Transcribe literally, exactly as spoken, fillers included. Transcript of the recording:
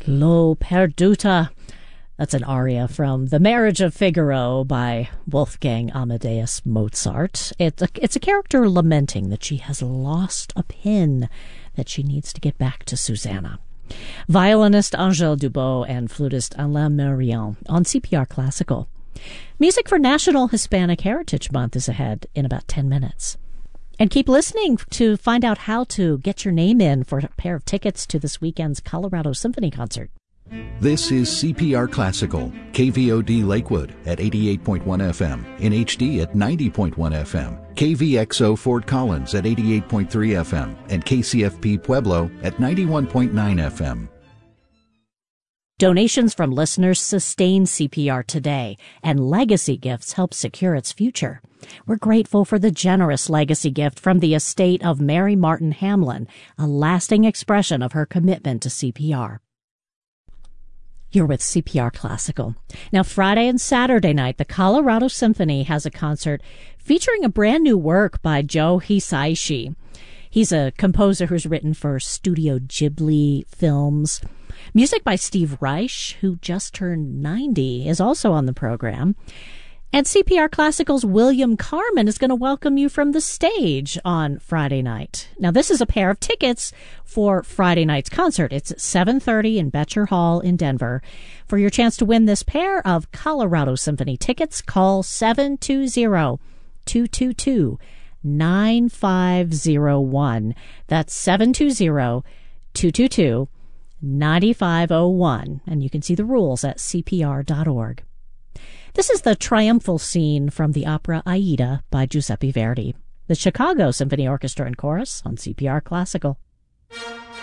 L'eau perduta. That's an aria from The Marriage of Figaro by Wolfgang Amadeus Mozart. It's a, it's a character lamenting that she has lost a pin that she needs to get back to Susanna. Violinist Angèle Dubot and flutist Alain Merian on C P R Classical. Music for National Hispanic Heritage Month is ahead in about ten minutes. And keep listening to find out how to get your name in for a pair of tickets to this weekend's Colorado Symphony Concert. This is C P R Classical, K V O D Lakewood at eighty-eight point one F M, in H D at ninety point one F M, K V X O Fort Collins at eighty-eight point three F M, and K C F P Pueblo at ninety-one point nine F M. Donations from listeners sustain C P R today, and legacy gifts help secure its future. We're grateful for the generous legacy gift from the estate of Mary Martin Hamlin, a lasting expression of her commitment to C P R. You're with C P R Classical. Now, Friday and Saturday night, the Colorado Symphony has a concert featuring a brand new work by Joe Hisaishi. He's a composer who's written for Studio Ghibli films. Music by Steve Reich, who just turned ninety, is also on the program. And C P R Classical's William Carmen is going to welcome you from the stage on Friday night. Now, this is a pair of tickets for Friday night's concert. It's at seven thirty in Betcher Hall in Denver. For your chance to win this pair of Colorado Symphony tickets, call seven two zero, two two two, nine five zero one. That's seven two zero, two two two, nine five zero one. And you can see the rules at C P R dot org. This is the triumphal scene from the opera Aida by Giuseppe Verdi. The Chicago Symphony Orchestra and Chorus on C P R Classical.